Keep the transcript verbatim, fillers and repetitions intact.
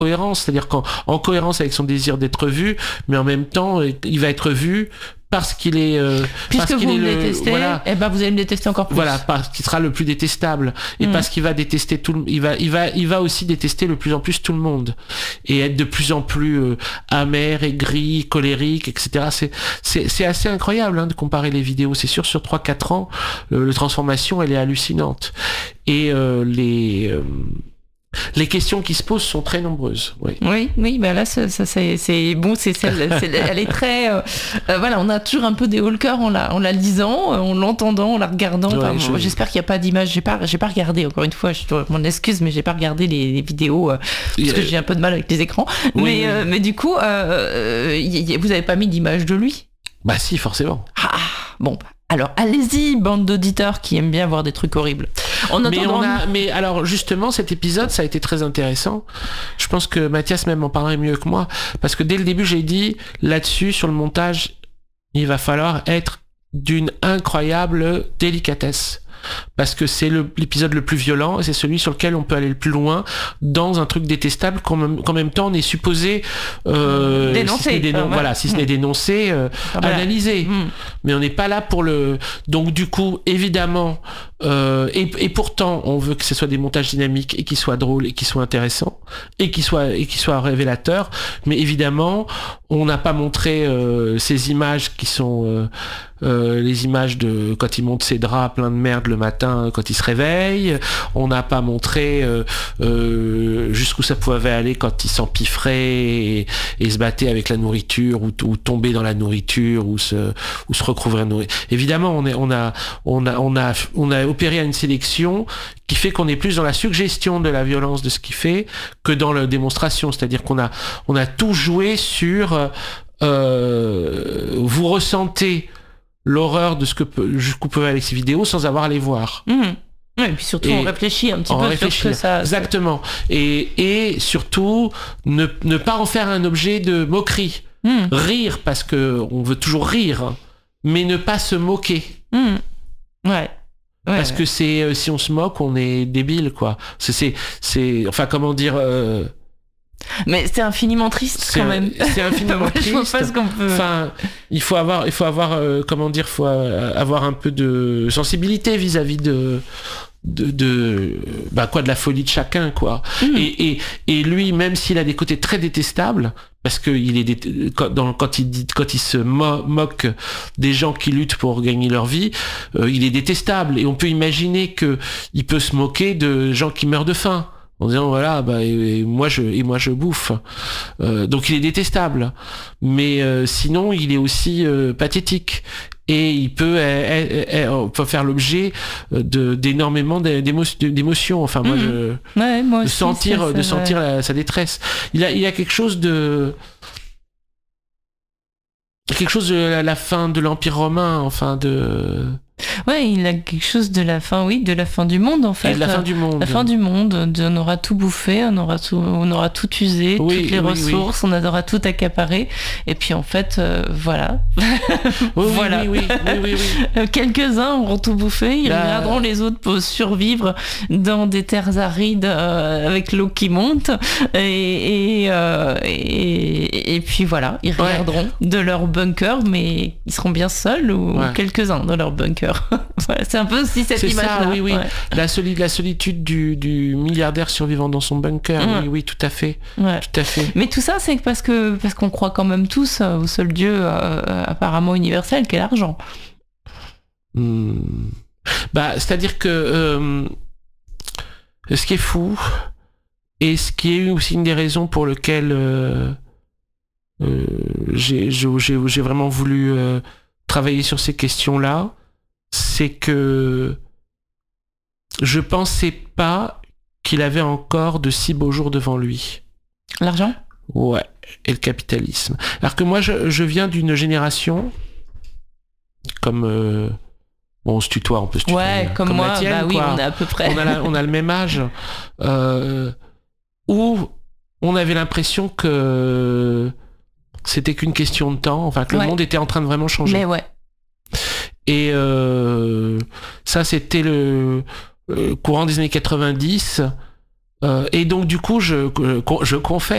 cohérence, c'est-à-dire qu'en en cohérence avec son désir d'être vu, mais en même temps, il va être vu parce qu'il est euh, puisque parce qu'il vous est me le, détestez, voilà, eh ben vous allez me détester encore plus. Voilà, parce qu'il sera le plus détestable et mmh. parce qu'il va détester tout le, il va il va il va aussi détester de plus en plus tout le monde et être de plus en plus euh, amer, aigri, colérique, et cetera. C'est c'est c'est assez incroyable hein, de comparer les vidéos. C'est sûr, sur trois quatre ans, euh, la transformation elle est hallucinante et euh, les euh, les questions qui se posent sont très nombreuses. Oui, oui, oui ben là, ça, ça, c'est, c'est bon, c'est celle, c'est, elle est très. Euh, euh, voilà, on a toujours un peu des hauts le cœur en la, en la lisant, en l'entendant, en la regardant. Ouais, enfin, je... J'espère qu'il n'y a pas d'image. J'ai pas, j'ai pas regardé. Encore une fois, je m'en excuse, mais j'ai pas regardé les, les vidéos euh, parce a... que j'ai un peu de mal avec les écrans. Oui, mais, oui. Euh, mais du coup, euh, y, y, vous avez pas mis d'image de lui ? Bah si, forcément. Ah, bon. Alors, allez-y, bande d'auditeurs qui aiment bien voir des trucs horribles. En mais, on a, mais alors, justement, cet épisode, ça a été très intéressant. Je pense que Mathias même en parlerait mieux que moi. Parce que dès le début, j'ai dit, là-dessus, sur le montage, il va falloir être d'une incroyable délicatesse. Parce que c'est le, l'épisode le plus violent et c'est celui sur lequel on peut aller le plus loin dans un truc détestable qu'en même, qu'en même temps on est supposé euh, dénoncer, si ce n'est, dénon- voilà, si ce n'est dénoncé, euh, ah, voilà. analyser. Mmh. Mais on n'est pas là pour le. Donc du coup, évidemment, euh, et, et pourtant, on veut que ce soit des montages dynamiques et qu'ils soient drôles et qu'ils soient intéressants et qu'ils soient et qu'ils soient révélateurs. Mais évidemment, on n'a pas montré euh, ces images qui sont euh, euh, les images de quand il monte ses draps plein de merde le matin quand il se réveille. On n'a pas montré euh, euh, jusqu'où ça pouvait aller quand il s'empiffrait et, et se battait avec la nourriture ou, ou tomber dans la nourriture ou se ou se recouvrir de nourriture. Évidemment, on est on a on a on a on a opéré à une sélection qui fait qu'on est plus dans la suggestion de la violence de ce qu'il fait que dans la démonstration. C'est-à-dire qu'on a on a tout joué sur euh, vous ressentez l'horreur de ce que peut, jusqu'où peuvent aller ces vidéos sans avoir à les voir. Mmh. Oui, et puis surtout et on réfléchit un petit peu sur ce que ça... Exactement. Et, et surtout, ne, ne pas en faire un objet de moquerie. Mmh. Rire, parce qu'on veut toujours rire, mais ne pas se moquer. Mmh. Ouais. Ouais, parce ouais. que c'est euh, si on se moque, on est débile, quoi. C'est, c'est, c'est enfin, comment dire... Euh... Mais c'est infiniment triste c'est quand un, même. C'est infiniment triste. Je vois pas ce qu'on peut. Enfin, il faut avoir, il faut avoir, euh, comment dire, faut avoir un peu de sensibilité vis-à-vis de, de, de, bah quoi, de la folie de chacun, quoi. Mmh. Et, et, et lui, même s'il a des côtés très détestables, parce que il est dé... quand, dans, quand il dit, quand il se mo- moque des gens qui luttent pour gagner leur vie, euh, il est détestable. Et on peut imaginer que il peut se moquer de gens qui meurent de faim. En disant voilà bah et, et moi je et moi je bouffe euh, donc il est détestable mais euh, sinon il est aussi euh, pathétique et il peut, euh, euh, peut faire l'objet de d'énormément d'émotions, d'émotions. Enfin moi mmh. je ouais, moi de aussi, sentir ça, de ça, sentir ouais. la, sa détresse. Il a il a quelque chose de quelque chose de la, la fin de l'Empire romain, enfin de ouais, il a quelque chose de la fin, oui, de la fin du monde en fait. Et de la fin du monde. La fin du monde, de, on aura tout bouffé, on aura tout, on aura tout usé, oui, toutes les oui, ressources, oui. on aura tout accaparé. Et puis en fait, euh, voilà. Oui, voilà. Oui, oui, oui, oui, oui. Quelques-uns auront tout bouffé, ils Là... regarderont les autres pour survivre dans des terres arides euh, avec l'eau qui monte. Et, et, euh, et, et puis voilà, ils regarderont ouais. de leur bunker, mais ils seront bien seuls ou ouais. quelques-uns dans leur bunker. Voilà, c'est un peu aussi cette c'est image-là. Ça, oui, oui. Ouais. La, soli- la solitude du, du milliardaire survivant dans son bunker. Ouais. Oui, oui, tout à fait. Ouais. Tout à fait. Mais tout ça, c'est parce que parce qu'on croit quand même tous au seul Dieu euh, apparemment universel, qu'est l'argent. Mmh. Bah, c'est-à-dire que euh, ce qui est fou et ce qui est aussi une des raisons pour lesquelles euh, euh, j'ai, j'ai, j'ai vraiment voulu euh, travailler sur ces questions-là. C'est que je pensais pas qu'il avait encore de si beaux jours devant lui. L'argent ? Ouais, et le capitalisme. Alors que moi, je, je viens d'une génération, comme... Euh, bon, on se tutoie, on peut se tutoyer. Ouais, comme, comme moi, tienne, bah oui, quoi. On est à peu près... on, a la, on a le même âge. Euh, où on avait l'impression que c'était qu'une question de temps, enfin que ouais. le monde était en train de vraiment changer. Mais ouais. Et euh, ça, c'était le, le courant des années quatre-vingt-dix. Euh, et donc du coup, je, je confesse